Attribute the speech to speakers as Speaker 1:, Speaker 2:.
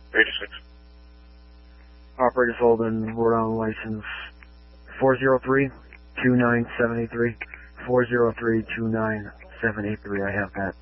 Speaker 1: 86.
Speaker 2: Operators holding Rhode Island license 403-29783. 403-29783. I have that.